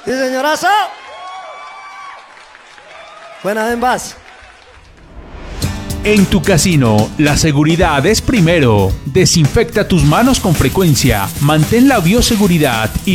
Sí, señorazo. Buenas en paz. En tu casino, la seguridad es primero. Desinfecta tus manos con frecuencia. Mantén la bioseguridad y